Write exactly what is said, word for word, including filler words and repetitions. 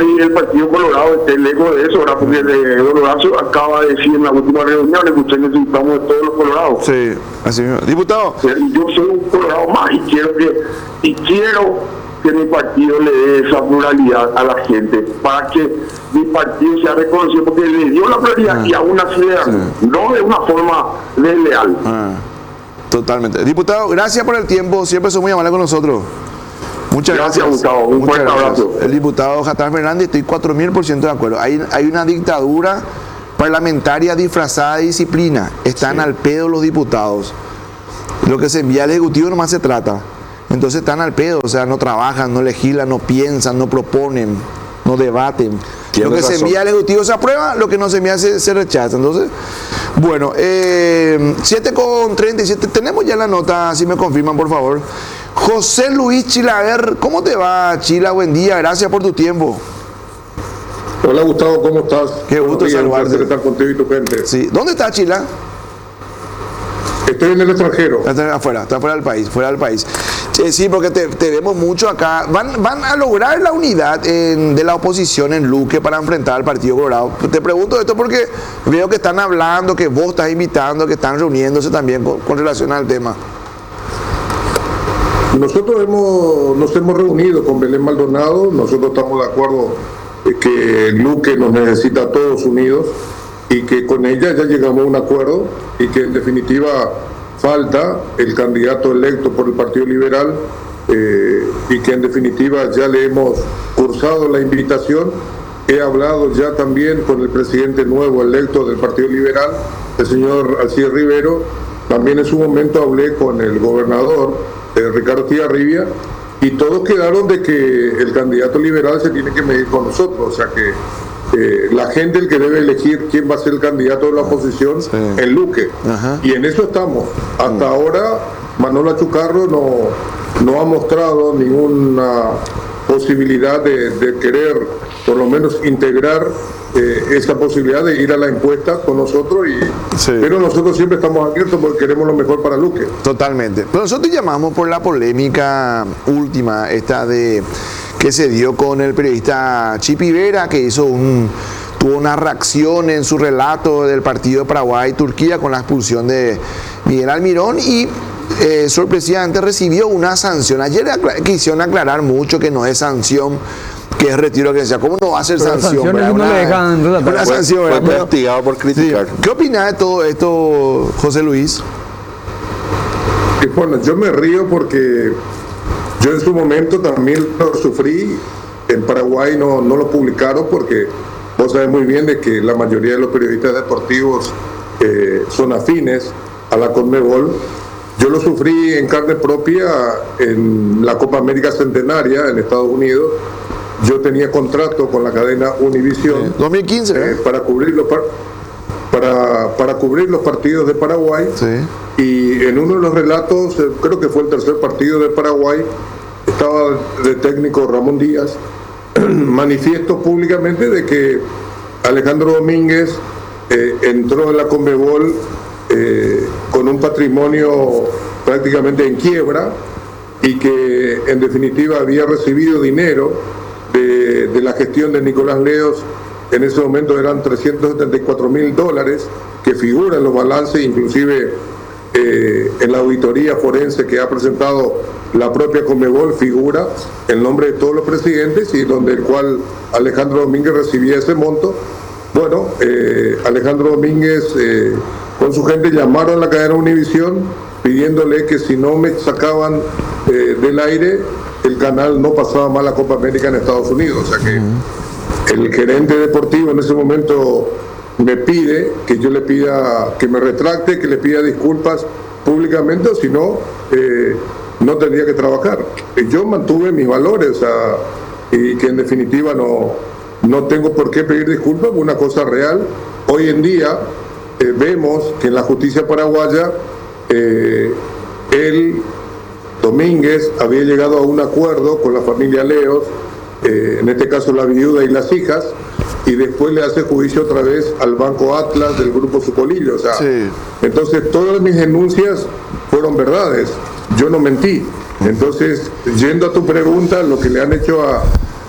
y el Partido Colorado esté lejos de eso, ¿verdad? Porque de Don Horacio acaba de decir en la última reunión que usted necesitamos de todos los colorados. Sí, así mismo. Diputado. Y yo soy un colorado más y quiero que, y quiero que mi partido le dé esa pluralidad a la gente, para que mi partido sea reconocido, porque le dio la pluralidad ah, y aún así le dan, sí. no de una forma desleal. Ah, totalmente. Diputado, gracias por el tiempo, siempre son muy amables con nosotros. Muchas gracias, gracias Gustavo. Un Muchas fuerte gracias. abrazo. El diputado Jatán Fernández, estoy cuatro mil por ciento de acuerdo. Hay, hay una dictadura parlamentaria disfrazada de disciplina. Están sí. al pedo los diputados. Lo que se envía al Ejecutivo nomás se trata. Entonces están al pedo, o sea, no trabajan, no legislan, no piensan, no proponen, no debaten. Lo que razón. se envía al Ejecutivo se aprueba, lo que no se envía se, se rechaza. Entonces, bueno, eh, siete con treinta y siete, tenemos ya la nota, si me confirman, por favor. José Luis Chilaver, ¿cómo te va, Chila? Buen día, gracias por tu tiempo. Hola Gustavo, ¿cómo estás? Qué gusto saludarte. Un estar contigo y tu gente. Sí. ¿Dónde está Chila? Estoy en el extranjero. Está afuera, está fuera del país, fuera del país. Sí, porque te, te vemos mucho acá. Van, van a lograr la unidad en, de la oposición en Luque para enfrentar al Partido Colorado. Te pregunto esto porque veo que están hablando, que vos estás invitando, que están reuniéndose también con, con relación al tema. Nosotros hemos, nos hemos reunido con Belén Maldonado. Nosotros estamos de acuerdo que Luque nos necesita a todos unidos y que con ella ya llegamos a un acuerdo y que en definitiva falta el candidato electo por el Partido Liberal eh, y que en definitiva ya le hemos cursado la invitación. He hablado ya también con el presidente nuevo electo del Partido Liberal, el señor Alcides Rivero. También en su momento hablé con el gobernador eh, Ricardo Estigarribia y todos quedaron de que el candidato liberal se tiene que medir con nosotros, o sea que Eh, la gente el que debe elegir quién va a ser el candidato de la oposición sí. en Luque. Ajá. Y en eso estamos. Hasta mm. ahora Manolo Achucarro no, no ha mostrado ninguna posibilidad de, de querer por lo menos integrar eh, esa posibilidad de ir a la encuesta con nosotros, y, sí. pero nosotros siempre estamos abiertos porque queremos lo mejor para Luque. Totalmente. Pero nosotros llamamos por la polémica última, esta de que se dio con el periodista Chipi Vera, que hizo un, tuvo una reacción en su relato del partido de Paraguay-Turquía con la expulsión de Miguel Almirón y eh, sorpresivamente recibió una sanción. Ayer acla- quisieron aclarar mucho que no es sanción, que es retiro, que decía, ¿cómo no va a ser pero sanción? Una, no le dejan una sanción, fue, fue castigado por criticar. Sí. ¿Qué opinas de todo esto, José Luis? Y bueno, yo me río porque yo en su momento también lo sufrí. En Paraguay no, no lo publicaron porque vos sabés muy bien de que la mayoría de los periodistas deportivos eh, son afines a la Conmebol. Yo lo sufrí en carne propia en la Copa América Centenaria en Estados Unidos. Yo tenía contrato con la cadena Univision sí. dos mil quince eh, para cubrir los par- para, para cubrir los partidos de Paraguay. Sí. Y en uno de los relatos, creo que fue el tercer partido de Paraguay, estaba de técnico Ramón Díaz, manifiesto públicamente de que Alejandro Domínguez eh, entró en la Conmebol eh, con un patrimonio prácticamente en quiebra y que en definitiva había recibido dinero de, de la gestión de Nicolás Leos. En ese momento eran trescientos setenta y cuatro mil dólares que figuran en los balances, inclusive eh, en la auditoría forense que ha presentado la propia Conmebol figura el nombre de todos los presidentes y donde el cual Alejandro Domínguez recibía ese monto. Bueno, eh, Alejandro Domínguez eh, con su gente llamaron a la cadena Univisión pidiéndole que si no me sacaban eh, del aire, el canal no pasaba más la Copa América en Estados Unidos. O sea que el gerente deportivo en ese momento me pide que yo le pida, que me retracte, que le pida disculpas públicamente, o si no, eh, no tendría que trabajar. Yo mantuve mis valores, o sea, y que en definitiva no, no tengo por qué pedir disculpas, una cosa real. Hoy en día eh, vemos que en la justicia paraguaya eh, él, Domínguez, había llegado a un acuerdo con la familia Leos, eh, en este caso la viuda y las hijas, y después le hace juicio otra vez al Banco Atlas del Grupo Sucolillo. O sea, sí. Entonces todas mis denuncias fueron verdades, yo no mentí. Entonces, yendo a tu pregunta, lo que le han hecho a,